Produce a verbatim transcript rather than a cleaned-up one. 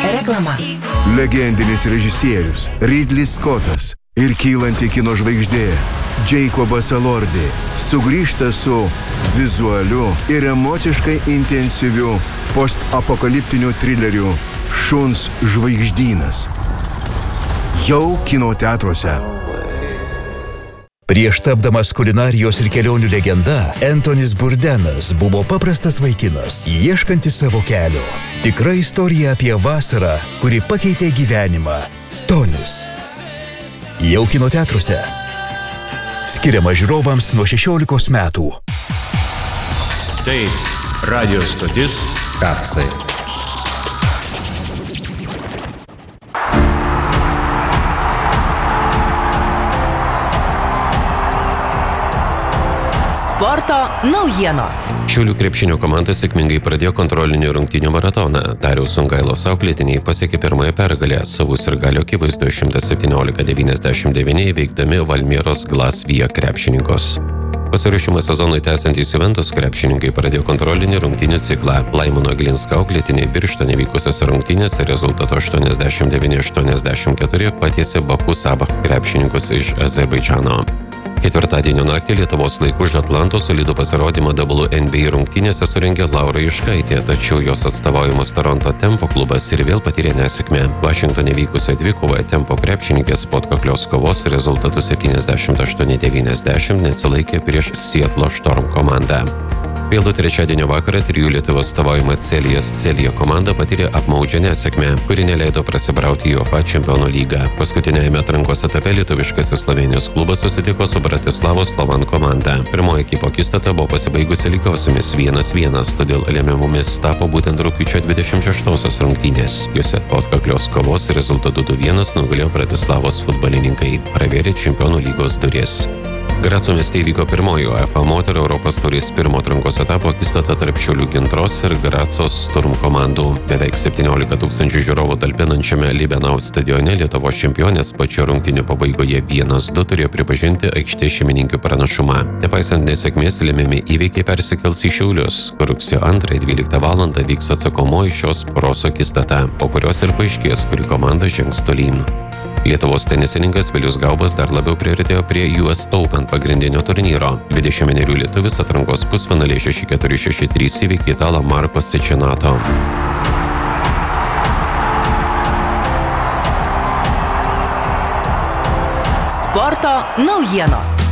Reklama. Legendinis režisierius Ridley Scottas ir kylanti kino žvaigždė Jacobas Elordi sugrįžta su vizualiu ir emociškai intensyviu post-apokaliptiniu trileriu Šuns žvaigždynas. Jau kino teatruose. Prieš tapdamas kulinarijos ir kelionių legenda, Antonis Bourdain buvo paprastas vaikinas, ieškantis savo kelio. Tikra istorija apie vasarą, kuri pakeitė gyvenimą. Tonis. Jau kino teatruose. Skiriama žiūrovams nuo šešiolikos metų. Tai radio stotis Kapsai. Sporto naujienos. Šiaulių krepšinio komanda sėkmingai pradėjo kontrolinių rungtynių maratoną. Dariaus Sungailos auklėtiniai pasiekė pirmąją pergalę. Savų sirgalių akivaizdoje šimtas septyniolika devyniasdešimt devyni įveikdami Valmieros Glasvija krepšininkus. Pasiruošimą sezonui tęsiantys Juventus krepšininkai pradėjo kontrolinį rungtynių ciklą. Laimono Glinsko auklėtiniai Birštone vykusiose rungtynėse rezultatu aštuoniasdešimt devyni aštuoniasdešimt keturi patiesė Baku Sabah krepšininkus iš Azerbaidžano. Ketvirtadienio naktį Lietuvos laiku už Atlanto solidų pasirodymą W N B A rungtynėse surengė Laura Juškaitė, tačiau jos atstovaujamos Toronto Tempo klubas ir vėl patyrė nesėkmę. Vašingtone vykusioje dvikovoje Tempo krepšininkės po atkaklios kovos rezultatu septyniasdešimt aštuoni devyniasdešimt neatsilaikė prieš Seattle Storm komandą. Vėlų trečiadienio vakarą trijų Lietuvos atstovaujama Celijas Celija komanda patyrė apmaudžią nesėkmę, kuri neleido prasibrauti į UEFA čempionų lygą. Paskutinėjame atrankos etape lietuviškasis Slovenijos klubas susitiko su Bratislavos Slovan komanda. Pirmoji ekipo akistata buvo pasibaigusi lygiosiomis vienas vienas, todėl lemiamomis tapo būtent rugpjūčio dvidešimt šeštosios rungtynės. Jose po atkaklios kovos rezultatu du vienas nugalėjo Bratislavos futbolininkai, pravėrė čempionų lygos duris. Graco mieste įvyko pirmoji UEFA moterų Europos taurės pirmo atrankos etapo akistata tarp Šiaulių Gintros ir Gracos Sturm komandų. Beveik septyniolika tūkstančių žiūrovų talpinančiame Liebenau stadione Lietuvos čempionės pačio rungtynių pabaigoje vienas du turėjo pripažinti aikštės šeimininkių pranašumą. Nepaisant nesėkmės, lemiami įvykiai persikels į Šiaulius, kur rugsėjo antrąją dvyliktą valandą vyks atsakomoji šios poros akistata, po kurios ir paaiškės, kuri komanda žengs tolyn. Lietuvos tenisininkas Vilius Gaubas dar labiau priartėjo prie U S Open pagrindinio turnyro. dvidešimt vienerių lietuvis atrankos pusfinalį šeši keturi šeši trys įveikė italą Marko Cecchinato. Sporto naujienos.